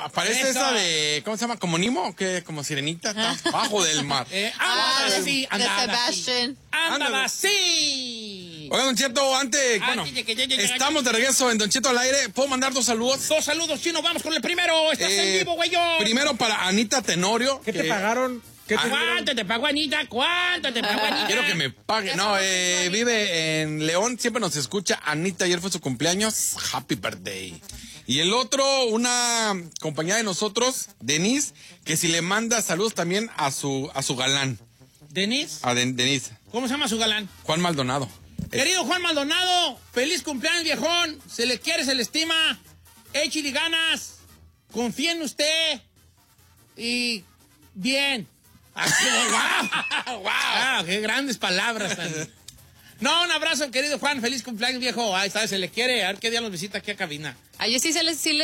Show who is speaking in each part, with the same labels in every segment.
Speaker 1: Parece
Speaker 2: Eso.
Speaker 1: esa de, ¿cómo se llama? ¿Como Nemo? ¿Qué? ¿Como Sirenita? Está bajo del mar.
Speaker 2: Sí,
Speaker 3: de
Speaker 2: andaba
Speaker 3: Sebastian.
Speaker 2: así. Andaba así.
Speaker 1: Oiga, Don Cheto, antes, bueno,
Speaker 2: Antes de que llegue,
Speaker 1: estamos de regreso en Don Cheto al aire. ¿Puedo mandar 2 saludos?
Speaker 2: 2 saludos, Chino. Vamos con el primero. Estás en vivo, güeyón.
Speaker 1: Primero para Anita Tenorio.
Speaker 4: ¿Qué te pagaron? ¿Qué te dieron?
Speaker 2: ¿Cuánto te pagó Anita? ¿Cuánto te pagó Anita?
Speaker 1: Quiero que me pague. No, vive en León, siempre nos escucha. Anita, ayer fue su cumpleaños. Happy birthday. Y el otro, una compañera de nosotros, Denise, que si le manda saludos también a su galán.
Speaker 2: ¿Denis?
Speaker 1: A Denise.
Speaker 2: ¿Cómo se llama su galán?
Speaker 1: Juan Maldonado.
Speaker 2: Querido Juan Maldonado, feliz cumpleaños, viejón. Se le quiere, se le estima. Échale ganas. Confía en usted. Y bien. ¡Wow! ¡Wow! ¡Qué grandes palabras! No, un abrazo, querido Juan. Feliz cumpleaños, viejo. Ahí está, se le quiere. A ver qué día nos visita aquí a cabina.
Speaker 3: Ayer sí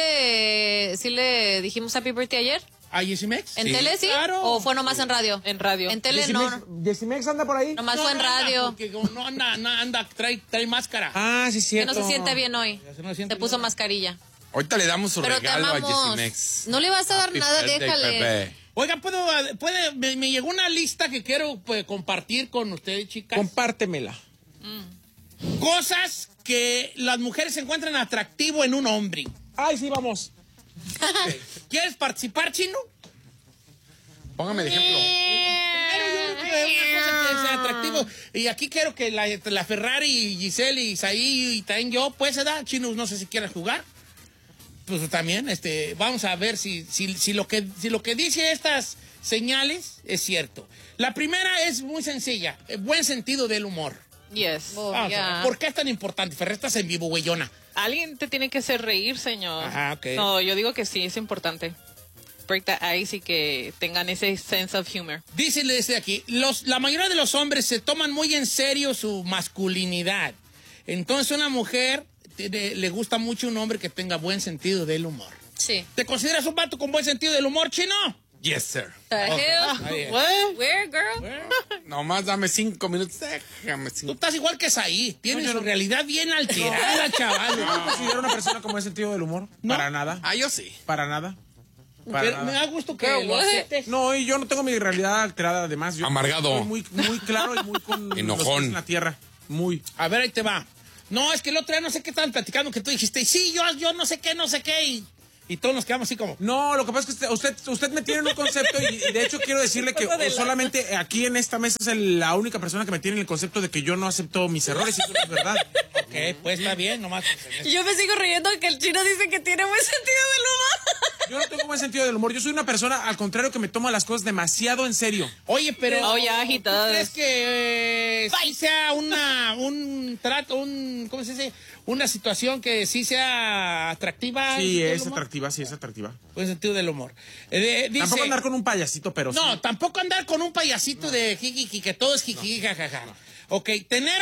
Speaker 3: le dijimos happy birthday ayer.
Speaker 2: ¿A Yesimex?
Speaker 3: ¿En tele sí?
Speaker 2: Claro.
Speaker 3: ¿O fue nomás en radio?
Speaker 5: En radio.
Speaker 3: En tele no.
Speaker 4: ¿Yesimex anda por ahí?
Speaker 3: Nomás fue en radio.
Speaker 2: Porque no anda, trae máscara.
Speaker 4: Ah, sí,
Speaker 3: Que
Speaker 4: cierto.
Speaker 3: no se siente bien hoy.
Speaker 2: Ya se no siente
Speaker 3: Te puso
Speaker 2: bien.
Speaker 3: mascarilla.
Speaker 1: Ahorita le damos su
Speaker 3: Pero te
Speaker 1: regalo a
Speaker 3: amamos.
Speaker 1: Yesimex.
Speaker 3: No le vas a dar
Speaker 1: Happy
Speaker 3: nada,
Speaker 1: birthday,
Speaker 3: déjale.
Speaker 1: Pepe.
Speaker 2: Oiga, me llegó una lista que quiero compartir con ustedes, chicas.
Speaker 4: Compártemela.
Speaker 2: Cosas que las mujeres encuentran atractivo en un hombre.
Speaker 4: Ay, sí, vamos.
Speaker 2: ¿Quieres participar, Chino?
Speaker 1: Póngame de ejemplo.
Speaker 2: Primero yo creo que una cosa que sea atractivo. Y aquí quiero que la Ferrari y Giselle y Isaí y también yo, pues, ¿verdad? Chino, no sé si quieras jugar. Pues también, vamos a ver si lo que dice estas señales es cierto. La primera es muy sencilla, buen sentido del humor.
Speaker 5: Yes.
Speaker 3: Oh,
Speaker 2: Vamos a
Speaker 3: ya.
Speaker 2: ver, ¿por qué es tan importante? Ferrer, estás en vivo, güeyona.
Speaker 5: Alguien te tiene que hacer reír, señor.
Speaker 2: Ajá, ok.
Speaker 5: No, yo digo que sí, es importante. Break the ice y que tengan ese sense of humor.
Speaker 2: Dice desde aquí, la mayoría de los hombres se toman muy en serio su masculinidad. Entonces una mujer le gusta mucho un hombre que tenga buen sentido del humor.
Speaker 3: Sí.
Speaker 2: ¿Te consideras un vato con buen sentido del humor, Chino?
Speaker 1: Yes, sir.
Speaker 3: The hell?
Speaker 2: Está bien.
Speaker 3: Where, girl?
Speaker 1: Nomás dame 5 minutos. Déjame
Speaker 2: Tú
Speaker 1: 5.
Speaker 2: estás igual que Saí. Tienes
Speaker 4: No, yo
Speaker 2: su
Speaker 4: no.
Speaker 2: realidad bien alterada, chaval.
Speaker 4: Yo no considero una persona con ese sentido del humor.
Speaker 2: No.
Speaker 4: Para nada.
Speaker 1: Ah, yo sí.
Speaker 4: Para nada. Para
Speaker 2: Pero
Speaker 4: nada.
Speaker 2: me da gusto que
Speaker 3: Girl,
Speaker 2: lo
Speaker 3: what?
Speaker 2: aceptes.
Speaker 4: No, y yo no tengo mi realidad alterada, además. Yo
Speaker 1: Amargado.
Speaker 4: soy muy claro y muy con
Speaker 1: Enojón.
Speaker 4: los pies en la tierra. Muy.
Speaker 2: A ver, ahí te va. No, es que el otro día no sé qué estaban platicando que tú dijiste, sí, yo no sé qué. Y todos nos quedamos así como...
Speaker 4: No, lo que pasa es que usted me tiene en un concepto y de hecho quiero decirle que solamente aquí en esta mesa es la única persona que me tiene en el concepto de que yo no acepto mis errores y eso no es verdad.
Speaker 2: Ok, pues está bien, nomás.
Speaker 3: Yo me sigo riendo que el chino dice que tiene buen sentido del humor.
Speaker 4: Yo no tengo buen sentido del humor. Yo soy una persona, al contrario, que me toma las cosas demasiado en serio.
Speaker 2: Oye, pero...
Speaker 5: Oh, ya, he
Speaker 2: ¿tú
Speaker 5: does.
Speaker 2: crees que sí sea un trato, ¿cómo se dice? Una situación que sí sea atractiva?
Speaker 4: Sí,
Speaker 2: ¿el
Speaker 4: es
Speaker 2: humor?
Speaker 4: atractiva, sí, es atractiva.
Speaker 2: Buen sentido del humor. Dice,
Speaker 4: Tampoco andar con un payasito, pero sí.
Speaker 2: No, tampoco andar con un payasito de jiji, que todo es jiji, jajaja. Ok, tener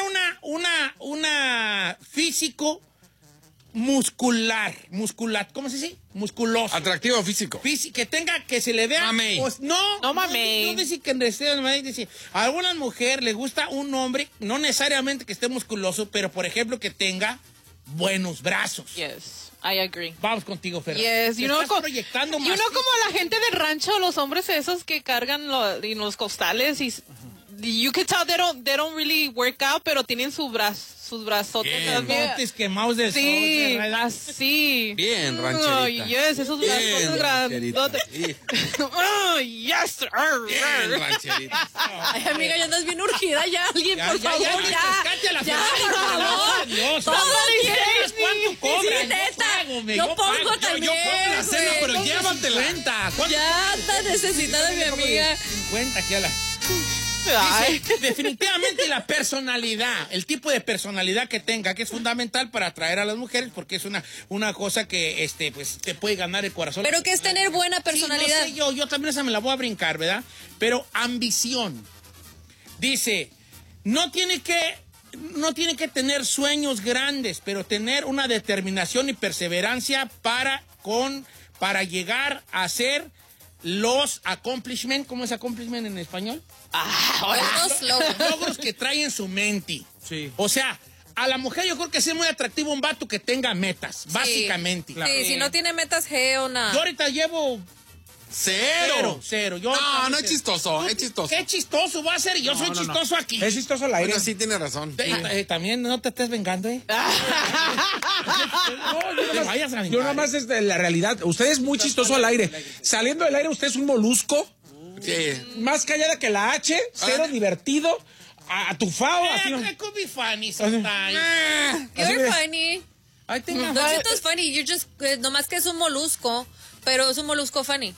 Speaker 2: una físico muscular, ¿cómo se dice? Musculoso.
Speaker 1: Atractivo físico.
Speaker 2: Que se le vea.
Speaker 1: Mamey.
Speaker 2: Pues, no,
Speaker 5: No mamey.
Speaker 2: No dice que dice, a algunas mujeres le gusta un hombre, no necesariamente que esté musculoso, pero por ejemplo que tenga buenos brazos.
Speaker 5: Yes, I agree.
Speaker 2: Vamos contigo, Fer.
Speaker 5: Yes, you know,
Speaker 2: Estás proyectando más.
Speaker 5: como la gente del rancho, los hombres esos que cargan los costales y you can tell they don't really work out, pero tienen sus brazotes
Speaker 1: Bien.
Speaker 5: también.
Speaker 2: Montes quemados del
Speaker 5: Sí,
Speaker 2: sol, ¿verdad?
Speaker 5: así.
Speaker 1: Bien, rancherita.
Speaker 5: Oh, yes, esos
Speaker 1: Bien,
Speaker 5: brazotes
Speaker 1: rancherita.
Speaker 5: grandotes.
Speaker 1: Sí.
Speaker 5: Oh, yes.
Speaker 1: Bien, rancherita.
Speaker 3: Ay, amiga, ya andas bien urgida ya. Alguien, por favor, ya.
Speaker 2: rescate a la
Speaker 3: Ya,
Speaker 2: Ferrari,
Speaker 3: por
Speaker 2: por
Speaker 3: favor.
Speaker 2: amor de Dios.
Speaker 3: Todo
Speaker 2: ¿Sabes
Speaker 3: quiere.
Speaker 2: cuánto cobran?
Speaker 3: Sí, neta.
Speaker 2: Yo
Speaker 3: Yo pongo
Speaker 2: pago.
Speaker 3: también,
Speaker 2: Yo pongo la cena,
Speaker 3: güey.
Speaker 2: pero
Speaker 3: Pongo
Speaker 2: llévatela.
Speaker 3: 50.
Speaker 2: ¿Cuánto?
Speaker 3: Ya está necesitada mi amiga.
Speaker 2: 50 aquí a la...
Speaker 5: Ay.
Speaker 2: Dice, definitivamente la personalidad, el tipo de personalidad que tenga, que es fundamental para atraer a las mujeres, porque es una cosa que pues te puede ganar el corazón.
Speaker 3: Pero que es tener buena personalidad.
Speaker 2: Sí, no sé, yo también esa me la voy a brincar, ¿verdad? Pero ambición. Dice, no tiene que tener sueños grandes, pero tener una determinación y perseverancia para llegar a hacer los accomplishment. ¿Cómo es accomplishment en español?
Speaker 3: Logros.
Speaker 2: Logros que trae en su mente.
Speaker 4: Sí.
Speaker 2: O sea, a la mujer yo creo que sí es muy atractivo un vato que tenga metas, básicamente.
Speaker 3: Sí, si no tiene metas, o nada.
Speaker 2: Yo ahorita llevo
Speaker 1: Cero.
Speaker 2: cero.
Speaker 1: No es chistoso, es chistoso.
Speaker 2: ¿Qué chistoso va a ser? Yo soy chistoso aquí.
Speaker 4: Es chistoso al aire.
Speaker 1: Bueno, sí tiene razón.
Speaker 2: También no te estés vengando, ¿eh?
Speaker 4: Yo nada más es de la realidad. Usted es muy chistoso al aire. Saliendo del aire, usted es un molusco.
Speaker 1: Sí.
Speaker 4: Más callada que la H, cero divertido, atufado. Así.
Speaker 2: It could be funny sometimes.
Speaker 3: You're funny.
Speaker 2: I think I'm
Speaker 3: Don Cheto es funny. You're just, nomás que es un molusco, pero es un molusco funny.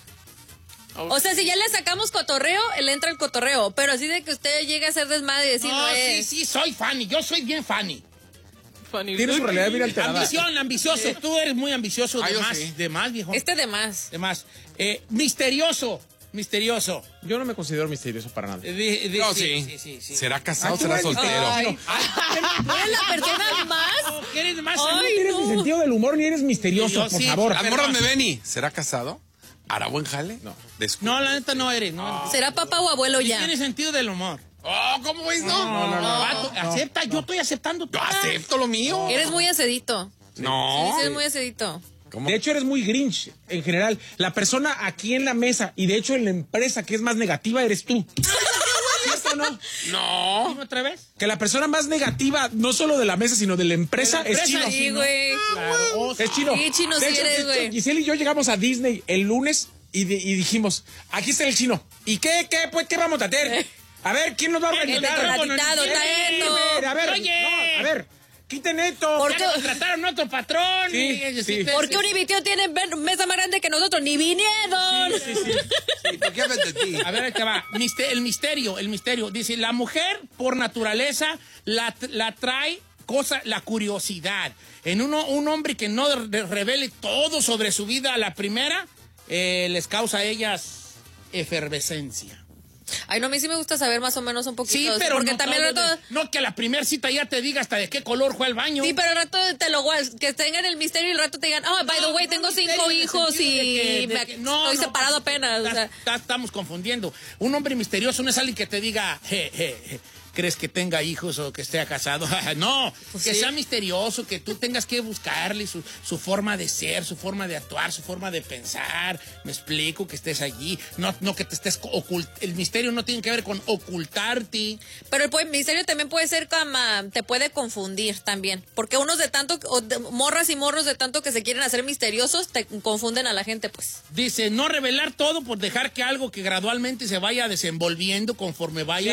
Speaker 3: O sea, si ya le sacamos cotorreo, le entra el cotorreo. Pero así de que usted llegue a hacer desmadre y decir,
Speaker 2: sí, soy funny. Yo soy bien funny.
Speaker 4: Tiene su realidad bien alterada.
Speaker 2: Ambicioso. Tú eres muy ambicioso.
Speaker 1: Yo sí.
Speaker 2: De más, viejo.
Speaker 3: de más.
Speaker 2: De más. Misterioso.
Speaker 4: Yo no me considero misterioso para nada.
Speaker 1: No, sí. ¿Será casado o será soltero?
Speaker 3: Ay. ¿Eres la persona más?
Speaker 2: ¿Eres más?
Speaker 3: Ay,
Speaker 4: No tienes ni sentido del humor ni eres misterioso,
Speaker 2: Yo
Speaker 4: por
Speaker 2: sí.
Speaker 4: favor.
Speaker 1: Las morras me ven y ¿será casado? ¿Hará buen jale? No.
Speaker 2: No, la neta no eres. No.
Speaker 3: ¿Será papá o abuelo
Speaker 2: Sí
Speaker 3: ya?
Speaker 2: tiene sentido del humor.
Speaker 1: Oh, ¿cómo ves?
Speaker 2: Vato, acepta, yo estoy aceptando.
Speaker 1: Yo acepto lo mío.
Speaker 3: Eres muy acedito.
Speaker 1: No.
Speaker 3: Sí, eres muy acedito.
Speaker 1: ¿Cómo?
Speaker 4: De hecho, eres muy Grinch en general. La persona aquí en la mesa y de hecho en la empresa que es más negativa eres tú. ¿Cierto o no?
Speaker 1: No.
Speaker 2: Dime otra vez.
Speaker 4: Que la persona más negativa, no solo de la mesa, sino de la empresa, es Chino.
Speaker 3: Sí, güey.
Speaker 2: Claro.
Speaker 4: Es Chino.
Speaker 3: Sí, Chino,
Speaker 4: De
Speaker 3: sí
Speaker 4: hecho,
Speaker 3: eres, güey.
Speaker 4: Giselle y yo llegamos a Disney el lunes y dijimos, aquí está el Chino. ¿Y qué vamos a hacer? A ver, ¿quién nos va a organizar?
Speaker 3: chocolatitado, está esto.
Speaker 4: A ver,
Speaker 2: Oye.
Speaker 4: no, a ver, quiten esto.
Speaker 3: ¿Por
Speaker 2: Ya
Speaker 3: qué?
Speaker 2: contrataron a otro patrón.
Speaker 4: Sí.
Speaker 3: ¿Por qué Univisión tiene mesa más grande que nosotros? ¡Ni vinieron!
Speaker 1: Sí, ¿por qué hablas de ti?
Speaker 2: A ver, ahí te va. El misterio. Dice, la mujer, por naturaleza, la trae la curiosidad. En un hombre que no revele todo sobre su vida a la primera, les causa a ellas efervescencia.
Speaker 3: Ay, no, a mí sí me gusta saber más o menos un poquito.
Speaker 2: Sí, pero
Speaker 3: porque
Speaker 2: no,
Speaker 3: también al rato...
Speaker 2: no que a la primera cita ya te diga hasta de qué color fue el baño.
Speaker 3: Sí, pero al rato te lo que tengan el misterio y al rato te digan, by the way, tengo 5 hijos y estoy separado apenas. O sea.
Speaker 2: Estamos confundiendo. Un hombre misterioso no es alguien que te diga, ¿crees que tenga hijos o que esté casado? No,
Speaker 3: Pues
Speaker 2: que
Speaker 3: sí.
Speaker 2: sea misterioso, que tú tengas que buscarle su forma de ser, su forma de actuar, su forma de pensar. Me explico, que estés allí. No que te estés el misterio no tiene que ver con ocultarte.
Speaker 3: Pero el misterio también puede ser como, te puede confundir también. Porque unos morras y morros de tanto que se quieren hacer misteriosos, te confunden a la gente, pues.
Speaker 2: Dice, no revelar todo por dejar que algo que gradualmente se vaya desenvolviendo conforme vaya